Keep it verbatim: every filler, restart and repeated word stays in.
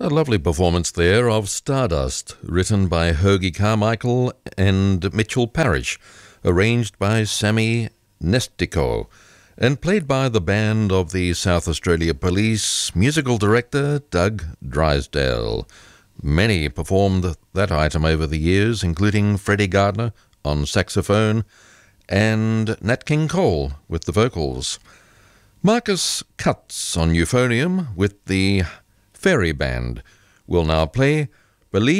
A lovely performance there of Stardust, written by Hoagy Carmichael and Mitchell Parrish, arranged by Sammy Nestico, and played by the band of the South Australia Police, musical director Doug Drysdale. Many performed that item over the years, including Freddie Gardner on saxophone and Nat King Cole with the vocals. Marcus Cutts on euphonium with the Fairy Band will now play Believe